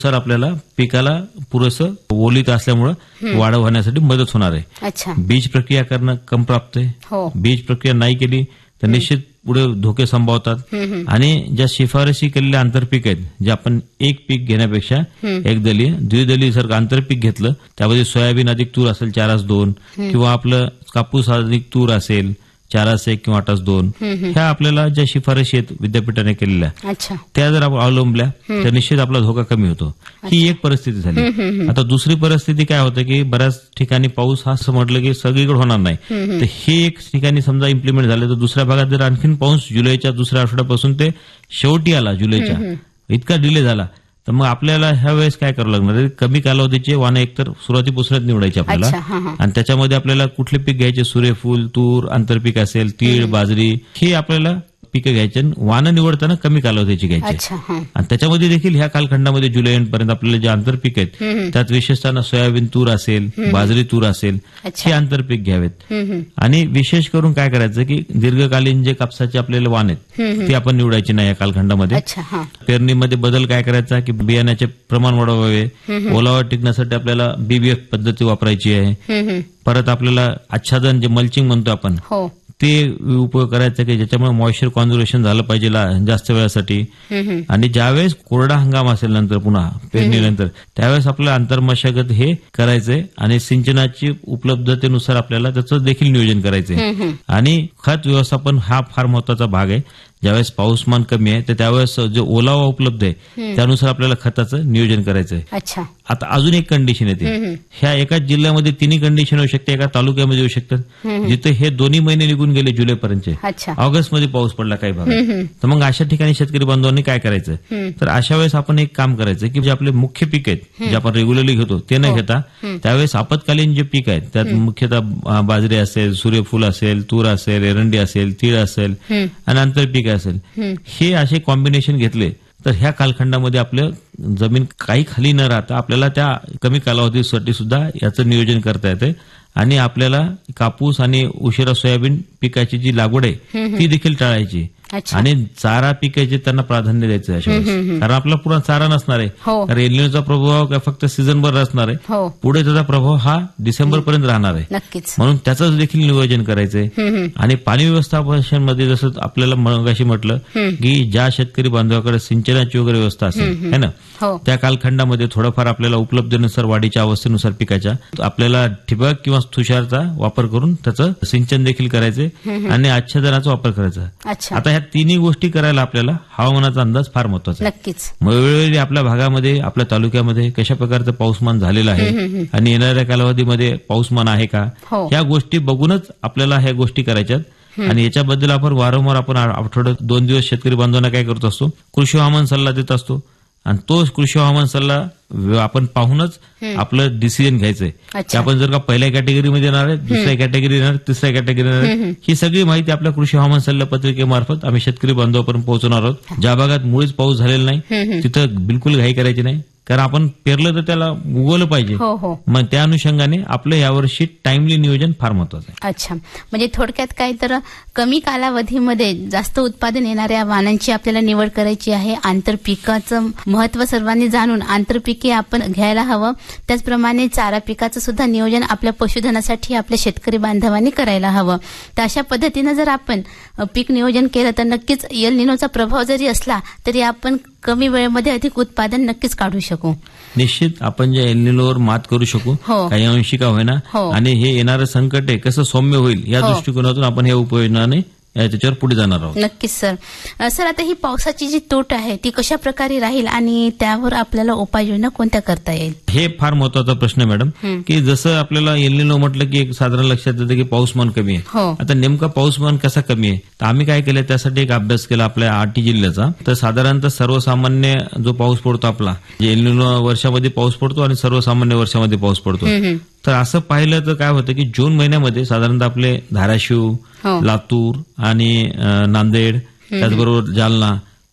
Sir आपल्याला पिकाला पुरेसं ओलीत असल्यामुळे वाढ होण्यासाठी मदत होणार आहे. अच्छा. बीज प्रक्रिया करणं कम प्राप्त आहे. हो. बीज प्रक्रिया नाही केली तर निश्चित पुढे धोके संभावतात. आणि ज्या शिफारशी केलेल्या आंतरपीक आहेत, जे आपण एक पीक घेण्यापेक्षा एकदलीय द्विदलीय सारखं आंतरपीक घेतलं, त्यामध्ये सोयाबीन अधिक तूर असेल 4:2 किंवा आपलं कापूस अधिक तूर असेल 4:1 किंवा 8:2, ह्या आपल्याला ज्या शिफारशी आहेत विद्यापीठाने केलेल्या, अच्छा. त्या जर आपण अवलंबल्या तर निश्चित आपला धोका कमी होतो. ही एक परिस्थिती झाली. आता दुसरी परिस्थिती काय होतं की बऱ्याच ठिकाणी पाऊस हा असं म्हटलं की सगळीकडे होणार नाही, तर हे एक ठिकाणी समजा इम्प्लिमेंट झालं तर दुसऱ्या भागात जर आणखीन पाऊस जुलैच्या दुसऱ्या आठवड्यापासून ते शेवटी आला जुलैच्या, इतका डिले झाला, तर मग आपल्याला ह्या वेळेस काय करावं लागणार आहे, कमी कालावधीचे वाहनं एकतर सुरुवातीपासूनच निवडायचे आपल्याला, आणि त्याच्यामध्ये आपल्याला कुठले पीक घ्यायचे, सूर्यफूल, तूर, आंतरपीक असेल, तीळ, बाजरी, हे आपल्याला पिकं घ्यायचे. वाहनं निवडताना कमी कालावधीची घ्यायची. आणि त्याच्यामध्ये देखील ह्या कालखंडामध्ये जुलै एंड पर्यंत आपल्याला जे आंतरपीक आहेत त्यात विशेषतः सोयाबीन तूर असेल, बाजरी तूर असेल, हे आंतरपीक घ्यावेत. आणि विशेष करून काय करायचं की दीर्घकालीन जे कापसाचे आपल्याला वाहन आहेत ते आपण निवडायचे नाही या कालखंडामध्ये. पेरणीमध्ये बदल काय करायचा की बियाण्याचे प्रमाण वाढवावे, ओलावा टिकण्यासाठी आपल्याला बीबीएफ पद्धती वापरायची आहे. परत आपल्याला आच्छादन जे मल्चिंग म्हणतो आपण ते उपयोग करायचा की ज्याच्यामुळे मॉइश्चर कॉन्झर्वेशन झालं पाहिजे जास्त वेळासाठी. आणि ज्यावेळेस कोरडा हंगाम असेल नंतर पुन्हा पेरणीनंतर त्यावेळेस आपल्याला आंतरमशागत हे करायचंय आणि सिंचनाची उपलब्धतेनुसार आपल्याला त्याचं देखील नियोजन करायचंय. आणि खत व्यवस्थापन हा फार महत्वाचा भाग आहे. ज्यावेळेस पाऊसमान कमी आहे तर त्यावेळेस जो ओलावा उपलब्ध आहे त्यानुसार आपल्याला खताचं नियोजन करायचं आहे. आता अजून एक कंडिशन येते, ह्या एकाच जिल्ह्यामध्ये तिन्ही कंडिशन होऊ शकते, एका तालुक्यामध्ये येऊ शकतात जिथे हे दोन्ही महिने निघून गेले जुलैपर्यंतचे, ऑगस्टमध्ये पाऊस पडला काही भागात, तर मग अशा ठिकाणी शेतकरी बांधवांनी काय करायचं, तर अशा वेळेस आपण एक काम करायचं की जे आपले मुख्य पीक आहेत जे आपण रेग्युलरली घेतो ते न घेता त्यावेळेस आपत्कालीन जे पीक आहेत त्यात मुख्यतः बाजरी असेल, सूर्यफूल असेल, तूर असेल, एरंडी असेल, तीळ असेल आणि आंतरपीक असेल, हे असे कॉम्बिनेशन घेतले तर ह्या कालखंडामध्ये आपलं जमीन काही खाली न राहता आपल्याला त्या कमी कालावधीसाठी सुद्धा याचं नियोजन करता येते. आणि आपल्याला कापूस आणि उशिरा सोयाबीन पिकाची जी लागवड आहे ती देखील टाळायची. आणि चारा पिकाचे त्यांना प्राधान्य द्यायचं अशा वेळेस, कारण आपला पुरा चारा नसणार आहे. कारण एल्निनोचा प्रभाव फक्त सीझनभर असणार आहे, पुढे त्याचा प्रभाव हा डिसेंबर पर्यंत राहणार आहे. म्हणून त्याचं देखील नियोजन करायचंय. आणि पाणी व्यवस्थापनामध्ये जसं आपल्याला मगाशी म्हटलं की ज्या शेतकरी बांधवाकडे सिंचनाची वगैरे व्यवस्था असेल है ना, त्या कालखंडामध्ये थोडंफार आपल्याला उपलब्धतेनुसार वाढीच्या अवस्थेनुसार पिकाच्या आपल्याला ठिबक किंवा तुषारचा वापर करून त्याचं सिंचन देखील करायचंय आणि आच्छादनाचा वापर करायचा. आता ह्या तिन्ही गोष्टी करायला आपल्याला हवामानाचा अंदाज फार महत्वाचा आहे. नक्कीच. वेळोवेळी आपल्या भागामध्ये आपल्या तालुक्यामध्ये कशा प्रकारचं पाऊसमान झालेलं आहे आणि येणाऱ्या कालावधीमध्ये पाऊसमान आहे का, ह्या गोष्टी बघूनच आपल्याला ह्या गोष्टी करायच्यात. आणि याच्याबद्दल आपण वारंवार आपण आठवड्यात 2 दिवस शेतकरी बांधवांना काय करत असतो, कृषी हवामान सल्ला देत असतो. आणि तो कृषी हवामान सल्ला आपण पाहूनच आपलं डिसिजन घ्यायचंय की आपण जर का पहिल्या कॅटेगरीमध्ये येणार आहे, दुसऱ्या कॅटेगरी येणार, तिसऱ्या कॅटेगरी येणार, ही सगळी माहिती आपल्या कृषी हवामान सल्ला पत्रिकेमार्फत आम्ही शेतकरी बांधवापर्यंत पोहोचवणार आहोत. ज्या भागात मुळीच पाऊस झालेला नाही तिथं बिलकुल घाई करायची नाही, कारण आपण पेरलं तर त्याला उगवलं पाहिजे. मग त्या अनुषंगाने आपलं यावर्षी टाइमली नियोजन फार महत्वाचं आहे. अच्छा, म्हणजे थोडक्यात काय तर कमी कालावधीमध्ये जास्त उत्पादन येणाऱ्या वाहनांची आपल्याला निवड करायची आहे. आंतरपिकाचं महत्व सर्वांनी जाणून आंतरपिके आपण घ्यायला हवं. त्याचप्रमाणे चारा पिकाचं सुद्धा नियोजन आपल्या पशुधनासाठी आपल्या शेतकरी बांधवांनी करायला हवं. तर अशा पद्धतीनं जर आपण पीक नियोजन केलं तर नक्कीच एल निनोचा प्रभाव जरी असला तरी आपण कमी वेळेमध्ये अधिक उत्पादन नक्कीच काढू शकू. निश्चित आपण जे एल निनोवर मात करू शकू, काही अंशी का होईना. आणि हे येणारं संकट आहे कसं सौम्य होईल या दृष्टिकोनातून आपण या उपाययोजनाने त्याच्यावर पुढे जाणार आहोत. नक्कीच सर. सर, आता ही पावसाची जी तूट आहे ती कशा प्रकारे राहील आणि त्यावर आपल्याला उपाययोजना कोणत्या करता येईल, हे फार महत्वाचा प्रश्न मॅडम. की जसं आपल्याला एल निनो म्हटलं की एक साधारण लक्षात येतं की पाऊसमान कमी आहे. आता नेमका पाऊसमान कसा कमी आहे, तर आम्ही काय केलं त्यासाठी एक अभ्यास केला आपल्या आटी जिल्ह्याचा. तर साधारणतः सर्वसामान्य जो पाऊस पडतो आपला, एल निनो वर्षामध्ये पाऊस पडतो आणि सर्वसामान्य वर्षामध्ये पाऊस पडतो. तर असं पाहिलं तर काय होतं की जून महिन्यामध्ये साधारणतः आपले धाराशिव, लातूर आणि नांदेड, त्याचबरोबर जालना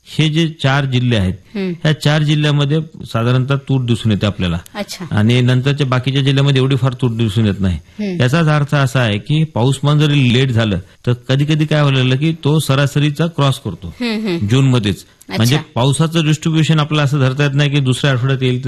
हे जे 4 जिल्हे आहेत ह्या 4 जिल्ह्यामध्ये साधारणतः तूट दिसून येते आपल्याला. अच्छा. आणि नंतरच्या बाकीच्या जिल्ह्यामध्ये एवढी फार तूट दिसून येत नाही. याचाच अर्थ असा आहे की पाऊसमान जरी लेट झालं तर कधी कधी काय व्हायला की तो सरासरीचा क्रॉस करतो जूनमध्येच. म्हणजे पावसाचं डिस्ट्रीब्युशन आपल्याला असं धरता येत नाही की दुसऱ्या आठवड्यात येईल